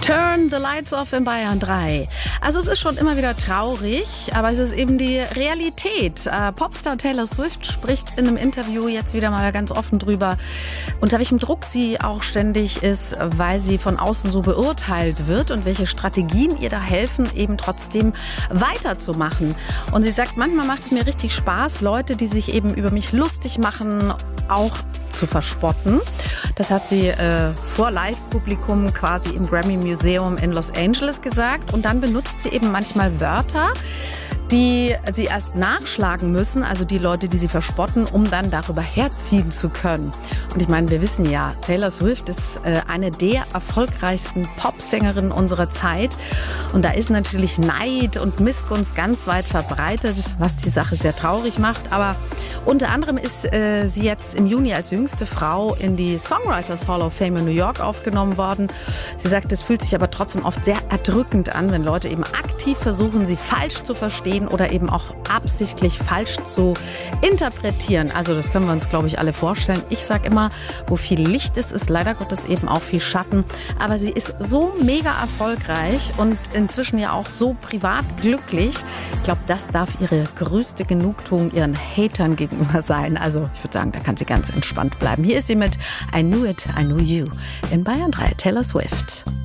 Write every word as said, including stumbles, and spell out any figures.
Turn the Lights Off in Bayern drei. Also es ist schon immer wieder traurig, aber es ist eben die Realität. Äh, Popstar Taylor Swift spricht in einem Interview jetzt wieder mal ganz offen drüber, unter welchem Druck sie auch ständig ist, weil sie von außen so beurteilt wird und welche Strategien ihr da helfen, eben trotzdem weiterzumachen. Und sie sagt, manchmal macht es mir richtig Spaß, Leute, die sich eben über mich lustig machen, auch zu verspotten. Das hat sie äh, vor Live-Publikum quasi im Grammy Museum in Los Angeles gesagt. Und dann benutzt sie eben manchmal Wörter, die sie erst nachschlagen müssen, also die Leute, die sie verspotten, um dann darüber herziehen zu können. Und ich meine, wir wissen ja, Taylor Swift ist äh, eine der erfolgreichsten Popsängerinnen unserer Zeit. Und da ist natürlich Neid und Missgunst ganz weit verbreitet, was die Sache sehr traurig macht. Aber unter anderem ist äh, sie jetzt im Juni als jüngste Frau in die Songwriters Hall of Fame in New York aufgenommen worden. Sie sagt, es fühlt sich aber trotzdem oft sehr erdrückend an, wenn Leute eben aktiv versuchen, sie falsch zu verstehen oder eben auch absichtlich falsch zu interpretieren. Also das können wir uns, glaube ich, alle vorstellen. Ich sage immer, wo viel Licht ist, ist leider Gottes eben auch viel Schatten. Aber sie ist so mega erfolgreich und inzwischen ja auch so privat glücklich. Ich glaube, das darf ihre größte Genugtuung ihren Hatern gegenüber sein. Also ich würde sagen, da kann sie ganz entspannt bleiben. Hier ist sie mit I Knew It, I Knew You in Bayern drei, Taylor Swift.